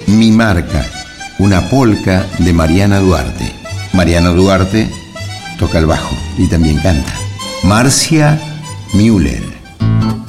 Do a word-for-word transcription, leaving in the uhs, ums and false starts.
Mi Marca, una polca de Mariana Duarte. Mariana Duarte toca el bajo y también canta. Marcia Müller.